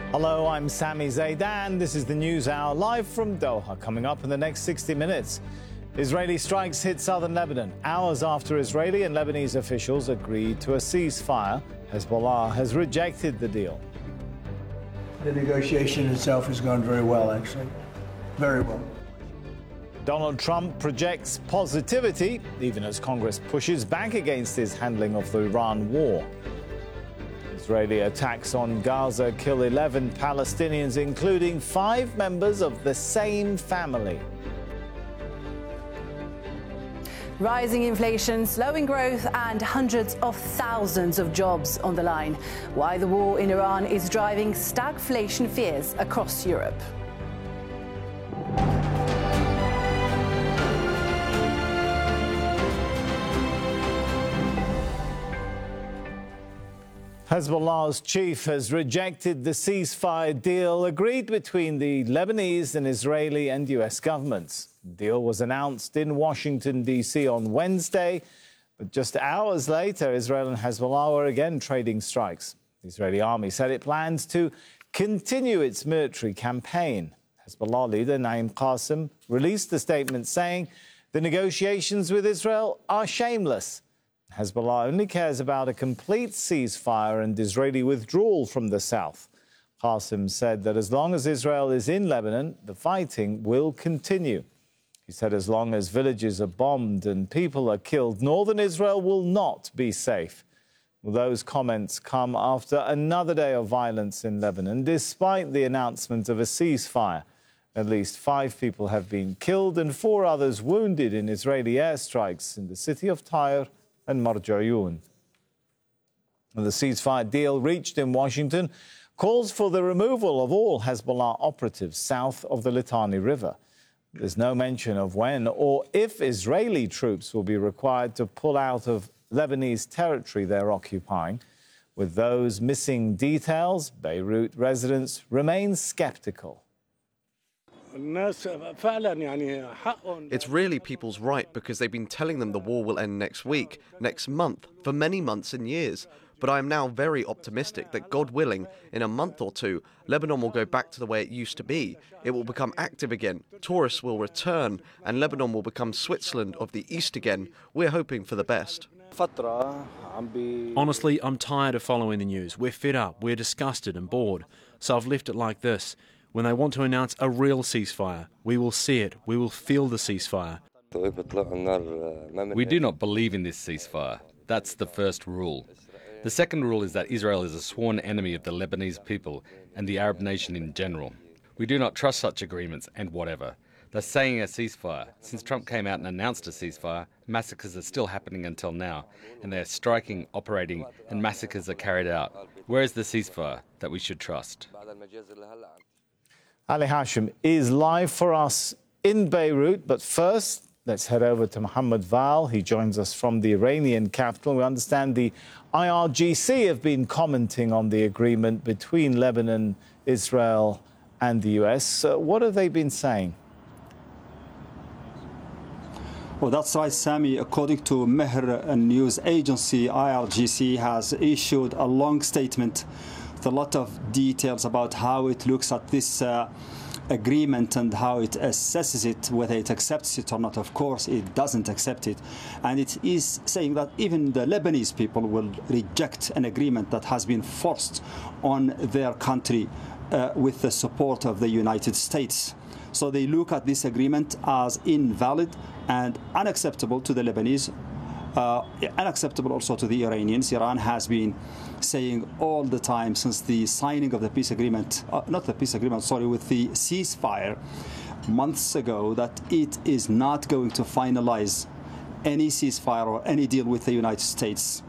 Hello, I'm Sami Zaidan. This is the News Hour live from Doha. Coming up in the next 60 minutes. Israeli strikes hit southern Lebanon. Hours after Israeli and Lebanese officials agreed to a ceasefire, Hezbollah has rejected the deal. The negotiation itself has gone very well, actually. Very well. Donald Trump projects positivity, even as Congress pushes back against his handling of the Iran war. Israeli attacks on Gaza kill 11 Palestinians, including 5 members of the same family. Rising inflation, slowing growth and hundreds of thousands of jobs on the line. Why the war in Iran is driving stagflation fears across Europe. Hezbollah's chief has rejected the ceasefire deal agreed between the Lebanese and Israeli and US governments. The deal was announced in Washington, D.C. on Wednesday, but just hours later, Israel and Hezbollah were again trading strikes. The Israeli army said it plans to continue its military campaign. Hezbollah leader Naim Qassem released a statement saying the negotiations with Israel are shameless. Hezbollah only cares about a complete ceasefire and Israeli withdrawal from the south. Qassem said that as long as Israel is in Lebanon, the fighting will continue. He said as long as villages are bombed and people are killed, northern Israel will not be safe. Well, those comments come after another day of violence in Lebanon, despite the announcement of a ceasefire. At least 5 people have been killed and 4 others wounded in Israeli airstrikes in the city of Tyre and Marjayoun. The ceasefire deal reached in Washington calls for the removal of all Hezbollah operatives south of the Litani River. There's no mention of when or if Israeli troops will be required to pull out of Lebanese territory they're occupying. With those missing details, Beirut residents remain skeptical. It's really people's right because they've been telling them the war will end next week, next month, for many months and years. But I am now very optimistic that, God willing, in a month or 2, Lebanon will go back to the way it used to be. It will become active again, tourists will return, and Lebanon will become Switzerland of the East again. We're hoping for the best. Honestly, I'm tired of following the news. We're fed up, we're disgusted and bored. So I've left it like this. When they want to announce a real ceasefire, we will see it, we will feel the ceasefire. We do not believe in this ceasefire. That's the first rule. The second rule is that Israel is a sworn enemy of the Lebanese people and the Arab nation in general. We do not trust such agreements and whatever. They're saying a ceasefire. Since Trump came out and announced a ceasefire, massacres are still happening until now, and they're striking, operating, and massacres are carried out. Where is the ceasefire that we should trust? Ali Hashim is live for us in Beirut, but first, let's head over to Mohammed Val. He joins us from the Iranian capital. We understand the IRGC have been commenting on the agreement between Lebanon, Israel and the US. What have they been saying? Well, that's right, Sami. According to Mehr news agency, IRGC has issued a long statement with a lot of details about how it looks at this agreement and how it assesses it, whether it accepts it or not. Of course, it doesn't accept it. And it is saying that even the Lebanese people will reject an agreement that has been forced on their country with the support of the United States. So they look at this agreement as invalid and unacceptable to the Lebanese, unacceptable also to the Iranians. Iran has been saying all the time since the signing of the peace agreement, with the ceasefire months ago, that it is not going to finalize any ceasefire or any deal with the United States.